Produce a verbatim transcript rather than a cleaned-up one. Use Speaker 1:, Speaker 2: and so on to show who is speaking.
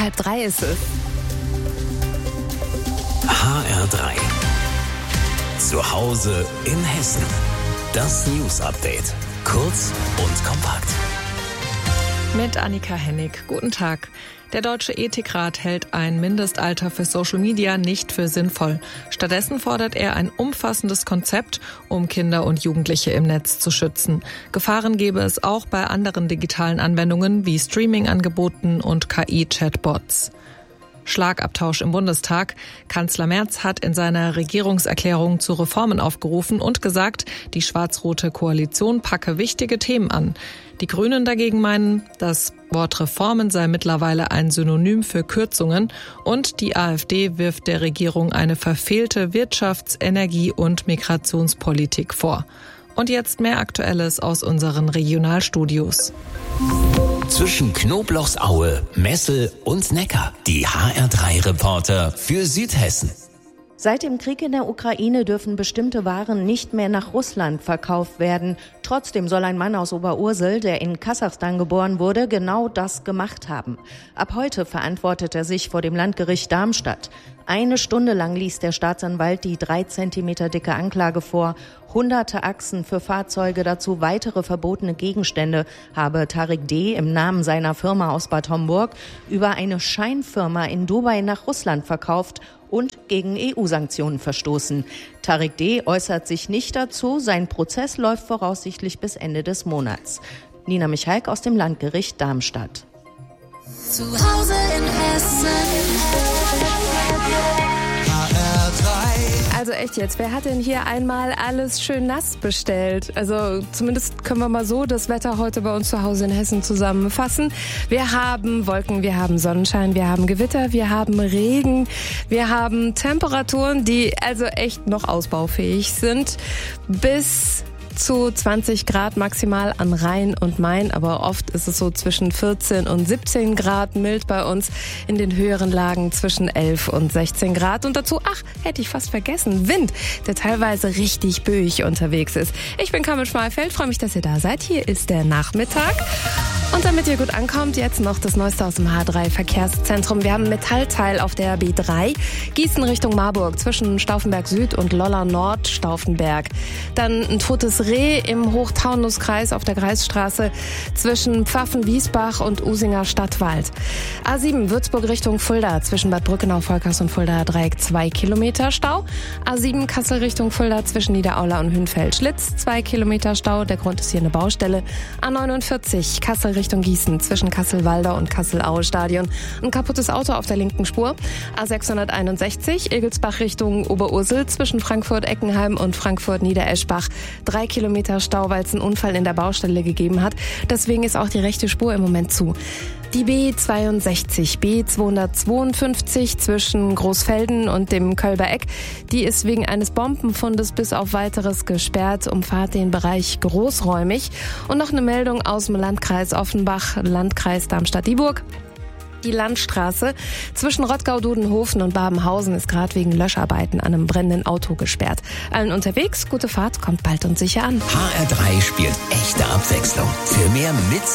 Speaker 1: Halb drei ist es.
Speaker 2: H R drei. Zu Hause in Hessen. Das News Update. Kurz und kompakt.
Speaker 1: Mit Annika Hennig. Guten Tag. Der Deutsche Ethikrat hält ein Mindestalter für Social Media nicht für sinnvoll. Stattdessen fordert er ein umfassendes Konzept, um Kinder und Jugendliche im Netz zu schützen. Gefahren gäbe es auch bei anderen digitalen Anwendungen wie Streaming-Angeboten und K I-Chatbots. Schlagabtausch im Bundestag. Kanzler Merz hat in seiner Regierungserklärung zu Reformen aufgerufen und gesagt, die schwarz-rote Koalition packe wichtige Themen an. Die Grünen dagegen meinen, das Wort Reformen sei mittlerweile ein Synonym für Kürzungen und die AfD wirft der Regierung eine verfehlte Wirtschafts-, Energie- und Migrationspolitik vor. Und jetzt mehr Aktuelles aus unseren Regionalstudios.
Speaker 2: Zwischen Knoblauchsaue, Messel und Neckar. Die H R drei Reporter für Südhessen.
Speaker 3: Seit dem Krieg in der Ukraine dürfen bestimmte Waren nicht mehr nach Russland verkauft werden. Trotzdem soll ein Mann aus Oberursel, der in Kasachstan geboren wurde, genau das gemacht haben. Ab heute verantwortet er sich vor dem Landgericht Darmstadt. Eine Stunde lang ließ der Staatsanwalt die drei Zentimeter dicke Anklage vor. Hunderte Achsen für Fahrzeuge, dazu weitere verbotene Gegenstände habe Tarik D. im Namen seiner Firma aus Bad Homburg über eine Scheinfirma in Dubai nach Russland verkauft und gegen E U-Sanktionen verstoßen. Tarik D. äußert sich nicht dazu. Sein Prozess läuft voraussichtlich bis Ende des Monats. Nina Michalk aus dem Landgericht Darmstadt.
Speaker 4: Zu Hause in Hessen.
Speaker 1: Also echt jetzt, wer hat denn hier einmal alles schön nass bestellt? Also zumindest können wir mal so das Wetter heute bei uns zu Hause in Hessen zusammenfassen. Wir haben Wolken, wir haben Sonnenschein, wir haben Gewitter, wir haben Regen, wir haben Temperaturen, die also echt noch ausbaufähig sind. Bis zu zwanzig Grad maximal an Rhein und Main, aber oft ist es so zwischen vierzehn und siebzehn Grad mild bei uns, in den höheren Lagen zwischen elf und sechzehn Grad und dazu, ach, hätte ich fast vergessen, Wind, der teilweise richtig böig unterwegs ist. Ich bin Carmen Schmalfeld, freue mich, dass ihr da seid. Hier ist der Nachmittag. Und damit ihr gut ankommt, jetzt noch das Neueste aus dem H drei Verkehrszentrum. Wir haben ein Metallteil auf der B drei, Gießen Richtung Marburg, zwischen Stauffenberg Süd und Lolla Nord, Stauffenberg. Dann ein totes Reh im Hochtaunuskreis auf der Kreisstraße zwischen Pfaffen-Wiesbach und Usinger Stadtwald. A sieben Würzburg Richtung Fulda, zwischen Bad Brückenau, Volkers und Fulda Dreieck zwei Kilometer Stau. A sieben Kassel Richtung Fulda zwischen Niederaula und Hünfeld-Schlitz zwei Kilometer Stau. Der Grund ist hier eine Baustelle. A neunundvierzig Kassel Richtung Gießen zwischen Kassel-Walder und Kassel-Aue-Stadion. Ein kaputtes Auto auf der linken Spur. A sechshunderteinundsechzig Egelsbach Richtung Oberursel zwischen Frankfurt-Eckenheim und Frankfurt-Niedereschbach. Drei Kilometer Stau, weil es einen Unfall in der Baustelle gegeben hat. Deswegen ist auch die rechte Spur im Moment zu. Die B zweiundsechzig, B zweihundertzweiundfünfzig zwischen Großfelden und dem Kölber Eck, die ist wegen eines Bombenfundes bis auf weiteres gesperrt, umfahrt den Bereich großräumig. Und noch eine Meldung aus dem Landkreis Offenbach, Landkreis Darmstadt-Dieburg. Die Landstraße zwischen Rottgau-Dudenhofen und Babenhausen ist gerade wegen Löscharbeiten an einem brennenden Auto gesperrt. Allen unterwegs, gute Fahrt, kommt bald und sicher an.
Speaker 2: H R drei spielt echte Abwechslung. Für mehr mit